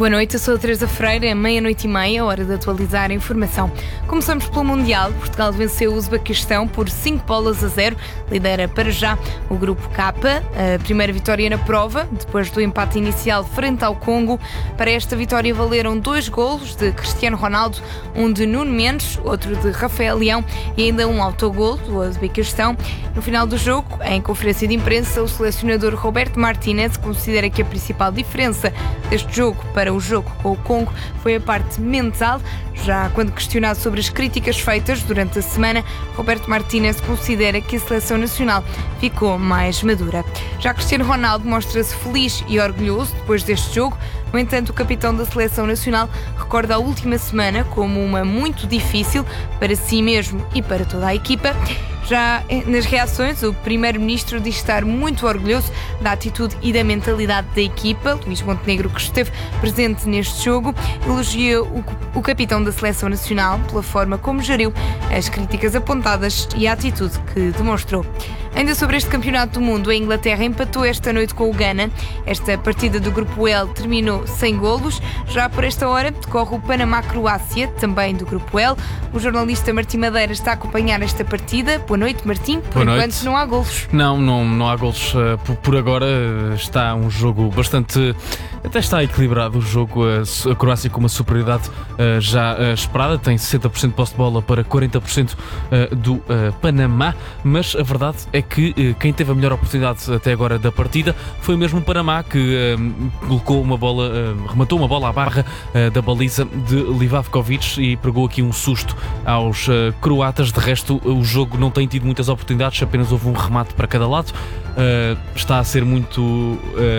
Boa noite, eu sou a Teresa Freire, é 00:30, hora de atualizar a informação. Começamos pelo Mundial. Portugal venceu o Uzbequistão por 5-0, lidera para já o Grupo K. A primeira vitória na prova, depois do empate inicial frente ao Congo. Para esta vitória valeram 2 golos de Cristiano Ronaldo, um de Nuno Mendes, outro de Rafael Leão e ainda um autogol do Uzbequistão. No final do jogo, em conferência de imprensa, o selecionador Roberto Martínez considera que a principal diferença deste jogo para o jogo com o Congo foi a parte mental. Já quando questionado sobre as críticas feitas durante a semana, Roberto Martínez considera que a seleção nacional ficou mais madura. Já Cristiano Ronaldo mostra-se feliz e orgulhoso depois deste jogo. No entanto, o capitão da seleção nacional recorda a última semana como uma muito difícil para si mesmo e para toda a equipa. Já nas reações, o primeiro-ministro diz estar muito orgulhoso da atitude e da mentalidade da equipa. Luís Montenegro, que esteve presente neste jogo, elogia o capitão da seleção nacional pela forma como geriu as críticas apontadas e a atitude que demonstrou. Ainda sobre este campeonato do mundo, a Inglaterra empatou esta noite com o Ghana. Esta partida do Grupo L terminou sem golos. Já por esta hora decorre o Panamá-Croácia, também do Grupo L. O jornalista Martim Madeira está a acompanhar esta partida. Boa noite, Martim. Por enquanto não há golos. Não há golos. Por agora está um jogo bastante... Até está equilibrado o jogo. A Croácia com uma superioridade já esperada. Tem 60% de posse de bola para 40% do Panamá. Mas a verdade é que quem teve a melhor oportunidade até agora da partida foi mesmo o Panamá, que colocou uma bola, rematou uma bola à barra da baliza de Livavkovic e pregou aqui um susto aos croatas. De resto, o jogo não tem tido muitas oportunidades, apenas houve um remate para cada lado. Está a ser muito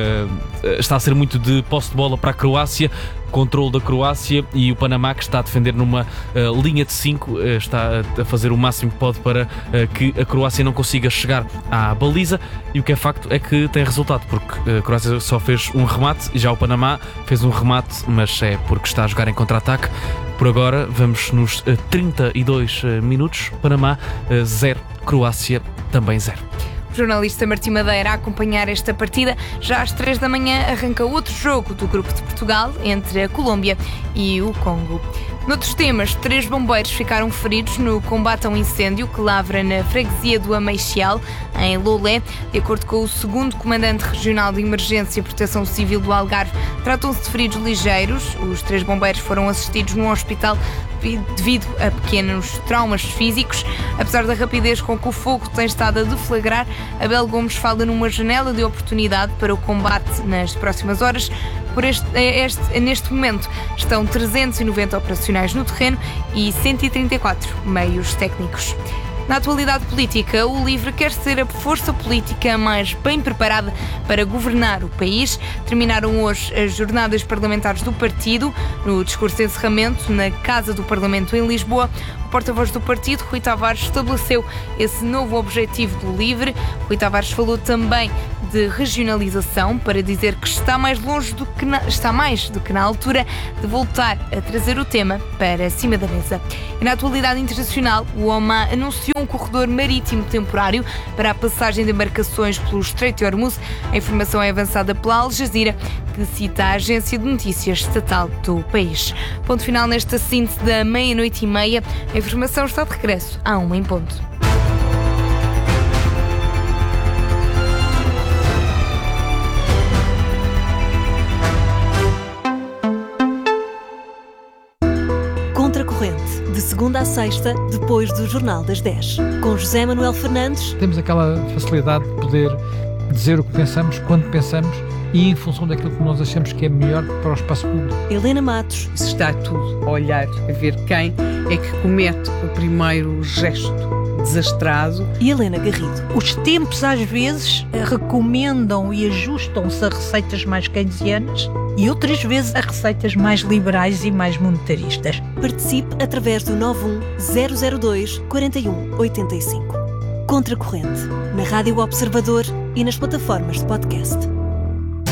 de posse de bola para a Croácia, controle da Croácia, e o Panamá, que está a defender numa linha de 5, está a fazer o máximo que pode para que a Croácia não consiga chegar à baliza, e o que é facto é que tem resultado, porque a Croácia só fez um remate, e já o Panamá fez um remate, mas é porque está a jogar em contra-ataque. Por agora vamos nos 32 minutos, Panamá 0, Croácia também 0. O jornalista Martim Madeira a acompanhar esta partida. Já às 3 da manhã arranca outro jogo do Grupo de Portugal entre a Colômbia e o Congo. Noutros temas, 3 bombeiros ficaram feridos no combate a um incêndio que lavra na freguesia do Ameixial, em Lolé. De acordo com o 2º Comandante Regional de Emergência e Proteção Civil do Algarve, tratam-se de feridos ligeiros. Os 3 bombeiros foram assistidos num hospital devido a pequenos traumas físicos. Apesar da rapidez com que o fogo tem estado a deflagrar, Abel Gomes fala numa janela de oportunidade para o combate nas próximas horas. Neste momento estão 390 operacionais no terreno e 134 meios técnicos. Na atualidade política, o LIVRE quer ser a força política mais bem preparada para governar o país. Terminaram hoje as jornadas parlamentares do partido. No discurso de encerramento na Casa do Parlamento em Lisboa, o porta-voz do partido, Rui Tavares, estabeleceu esse novo objetivo do LIVRE. Rui Tavares falou também de regionalização, para dizer que está mais do que na altura de voltar a trazer o tema para cima da mesa. E na atualidade internacional, o Oman anunciou um corredor marítimo temporário para a passagem de embarcações pelo Estreito de Hormuz. A informação é avançada pela Al Jazeera, que cita a agência de notícias estatal do país. Ponto final nesta síntese da 00:30. A informação está de regresso à 1:00. Contracorrente, de segunda à sexta, depois do Jornal das 10. Com José Manuel Fernandes. Temos aquela facilidade de poder dizer o que pensamos, quando pensamos e em função daquilo que nós achamos que é melhor para o espaço público. Helena Matos. Isso está tudo a olhar, a ver quem é que comete o primeiro gesto desastrado. E Helena Garrido. Os tempos às vezes recomendam e ajustam-se a receitas mais keynesianas e outras vezes a receitas mais liberais e mais monetaristas. Participe através do 91002 4185. Contracorrente, na Rádio Observador e nas plataformas de podcast.